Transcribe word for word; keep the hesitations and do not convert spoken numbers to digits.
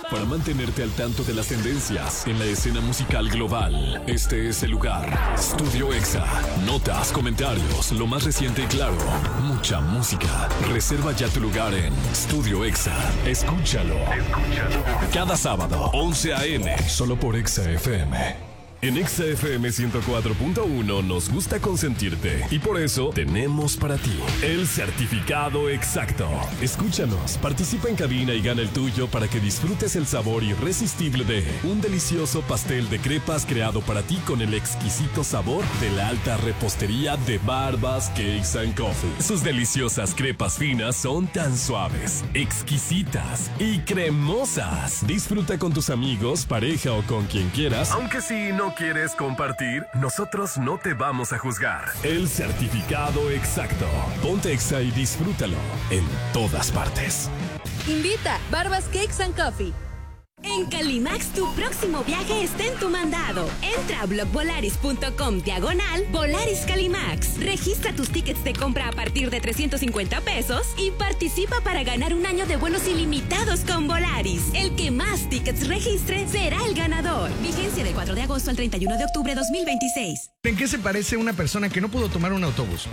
Para mantenerte al tanto de las tendencias en la escena musical global, este es el lugar. Estudio Exa. Notas, comentarios, lo más reciente y claro. Mucha música. Reserva ya tu lugar en Estudio Exa. Escúchalo. Escúchalo. Cada sábado, once a eme. Solo por Exa F M. En Exa F M ciento cuatro punto uno nos gusta consentirte y por eso tenemos para ti el certificado exacto. Escúchanos, participa en cabina y gana el tuyo para que disfrutes el sabor irresistible de un delicioso pastel de crepas creado para ti con el exquisito sabor de la alta repostería de Barbas Cakes and Coffee. Sus deliciosas crepas finas son tan suaves, exquisitas y cremosas. Disfruta con tus amigos, pareja o con quien quieras, aunque si no quieres compartir, nosotros no te vamos a juzgar. El certificado exacto. Ponte Exa y disfrútalo en todas partes. Invita Barbas Cakes and Coffee. En Calimax, tu próximo viaje está en tu mandado. Entra a blogvolaris.com diagonal Volaris Calimax. Registra tus tickets de compra a partir de trescientos cincuenta pesos y participa para ganar un año de vuelos ilimitados con Volaris. El que más tickets registre será el ganador. Vigencia del cuatro de agosto al treinta y uno de octubre de dos mil veintiséis. ¿En qué se parece una persona que no pudo tomar un autobús?